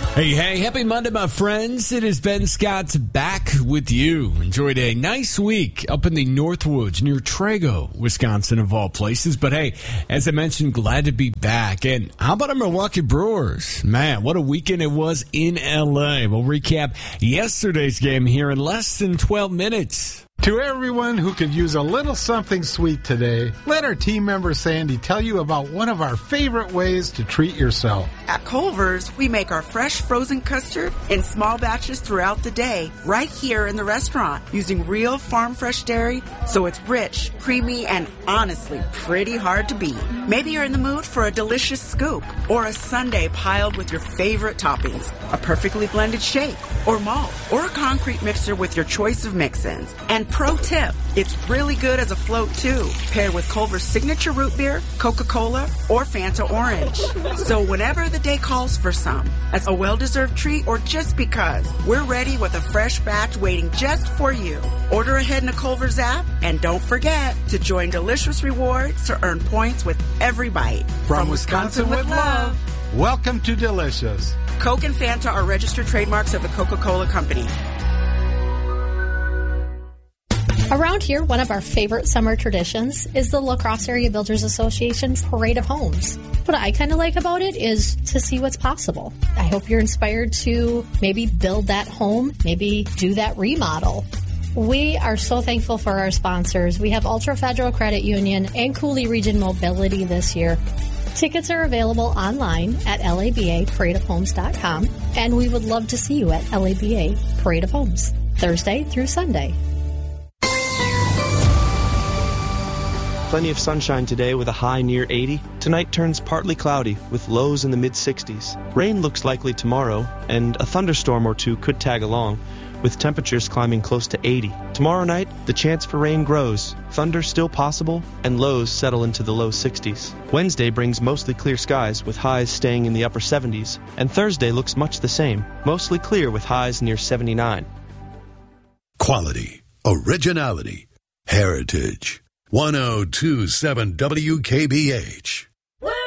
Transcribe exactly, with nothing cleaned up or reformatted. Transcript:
Hey, hey, happy Monday, my friends. It is Ben Scott back with you. Enjoyed a nice week up in the Northwoods near Trago, Wisconsin, of all places. But hey, as I mentioned, glad to be back. And how about our Milwaukee Brewers? Man, what a weekend it was in L A. We'll recap yesterday's game here in less than twelve minutes. To everyone who could use a little something sweet today, let our team member Sandy tell you about one of our favorite ways to treat yourself. At Culver's, we make our fresh frozen custard in small batches throughout the day, right here in the restaurant, using real farm fresh dairy, so it's rich, creamy, and honestly pretty hard to beat. Maybe you're in the mood for a delicious scoop, or a sundae piled with your favorite toppings, a perfectly blended shake, or malt, or a concrete mixer with your choice of mix-ins. And pro tip, it's really good as a float too, paired with Culver's signature root beer, Coca-Cola, or Fanta Orange. So whenever the day calls for some, as a well-deserved treat or just because, we're ready with a fresh batch waiting just for you. Order ahead in the Culver's app, and don't forget to join Delicious Rewards to earn points with every bite. From, From Wisconsin, Wisconsin with love, welcome to Delicious. Coke and Fanta are registered trademarks of the Coca-Cola Company. Around here, one of our favorite summer traditions is the La Crosse Area Builders Association's Parade of Homes. What I kind of like about it is to see what's possible. I hope you're inspired to maybe build that home, maybe do that remodel. We are so thankful for our sponsors. We have Ultra Federal Credit Union and Cooley Region Mobility this year. Tickets are available online at L A B A parade of homes dot com, and we would love to see you at L A B A Parade of Homes, Thursday through Sunday. Plenty of sunshine today with a high near eighty. Tonight turns partly cloudy with lows in the mid-sixties. Rain looks likely tomorrow, and a thunderstorm or two could tag along, with temperatures climbing close to eighty. Tomorrow night, the chance for rain grows, thunder still possible, and lows settle into the low sixties. Wednesday brings mostly clear skies with highs staying in the upper seventies, and Thursday looks much the same, mostly clear with highs near seventy-nine. Quality, originality, heritage. one oh two point seven W K B H.